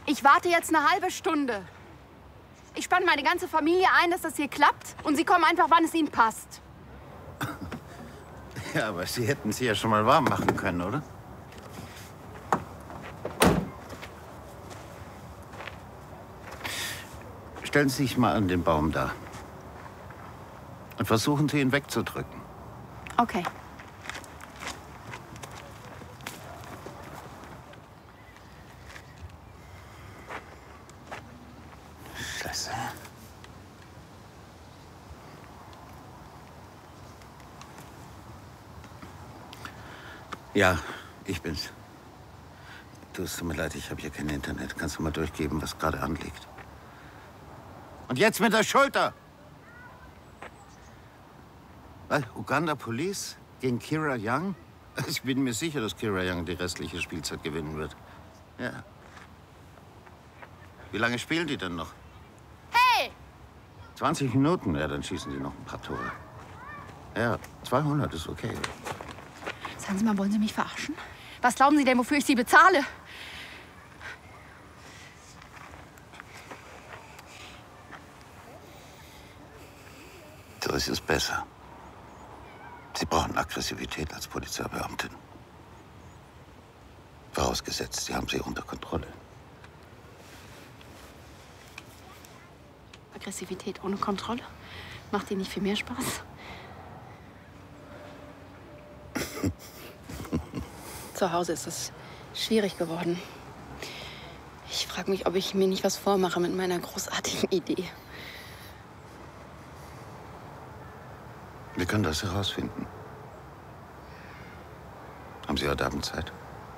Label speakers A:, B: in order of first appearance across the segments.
A: Ich warte jetzt eine halbe Stunde. Ich spanne meine ganze Familie ein, dass das hier klappt. Und Sie kommen einfach, wann es Ihnen passt.
B: Ja, aber Sie hätten sie ja schon mal warm machen können, oder? Stellen Sie sich mal an den Baum da. Und versuchen Sie, ihn wegzudrücken.
A: Okay.
B: Scheiße. Ja, ich bin's. Du, es tut mir leid, ich habe hier kein Internet. Kannst du mal durchgeben, was gerade anliegt? Und jetzt mit der Schulter! Was? Uganda Police gegen Kira Young? Ich bin mir sicher, dass Kira Young die restliche Spielzeit gewinnen wird. Ja. Wie lange spielen die denn noch?
A: Hey!
B: 20 Minuten, ja, dann schießen die noch ein paar Tore. Ja, 200 ist okay.
A: Sagen Sie mal, wollen Sie mich verarschen? Was glauben Sie denn, wofür ich Sie bezahle?
B: So ist es besser. Sie brauchen Aggressivität als Polizeibeamtin. Vorausgesetzt, Sie haben sie unter Kontrolle.
A: Aggressivität ohne Kontrolle? Macht Ihnen nicht viel mehr Spaß? Zu Hause ist es schwierig geworden. Ich frage mich, ob ich mir nicht was vormache mit meiner großartigen Idee.
B: Wir können das herausfinden. Haben Sie heute Abend Zeit?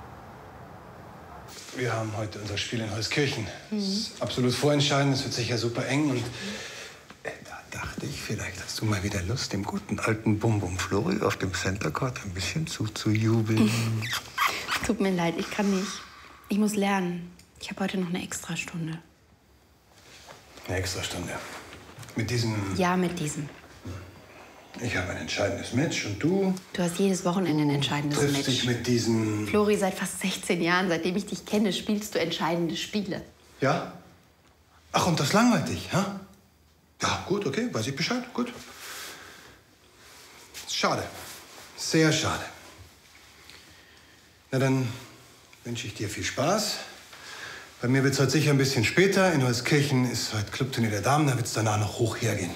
C: Wir haben heute unser Spiel in Holzkirchen. Das ist absolut vorentscheidend. Es wird sicher super eng. Und da dachte ich, vielleicht hast du mal wieder Lust, dem guten alten Bum-Bum Flori auf dem Center Court ein bisschen zuzujubeln.
A: Tut mir leid, ich kann nicht. Ich muss lernen. Ich habe heute noch eine Extrastunde.
C: Eine Extrastunde. Mit diesem...
A: Ja, mit diesem.
C: Ich habe ein entscheidendes Match und du?
A: Du hast jedes Wochenende ein entscheidendes
C: Triffst
A: Match.
C: dich mit diesem...
A: Flori, seit fast 16 Jahren, seitdem ich dich kenne, spielst du entscheidende Spiele.
C: Ja? Ach, und das langweilt dich, ha? Ja, gut, okay, weiß ich Bescheid, gut. Schade. Sehr schade. Na, dann wünsche ich dir viel Spaß. Bei mir wird's heute sicher ein bisschen später. In Holzkirchen ist heute Clubturnier der Damen, da wird's danach noch hoch hergehen.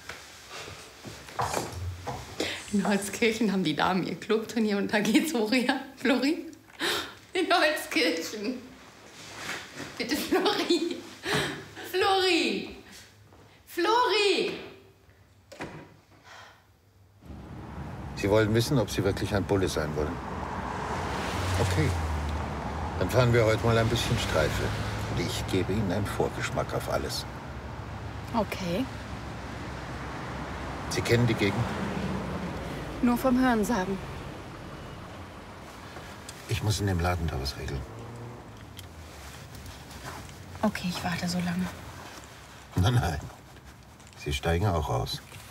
A: In Holzkirchen haben die Damen ihr Clubturnier und da geht's hoch her, Flori. In Holzkirchen. Bitte, Flori. Flori. Flori.
B: Sie wollen wissen, ob Sie wirklich ein Bulle sein wollen. Okay. Dann fahren wir heute mal ein bisschen Streife. Und ich gebe Ihnen einen Vorgeschmack auf alles.
A: Okay.
B: Sie kennen die Gegend?
A: Nur vom Hörensagen.
B: Ich muss in dem Laden da was regeln.
A: Okay, ich warte so lange.
B: Nein, nein. Sie steigen auch aus.